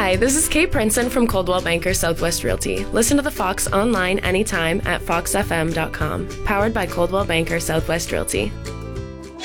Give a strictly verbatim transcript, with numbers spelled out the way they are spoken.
Hi, this is Kate Princeton from Coldwell Banker Southwest Realty. Listen to The Fox online anytime at fox f m dot com. Powered by Coldwell Banker Southwest Realty.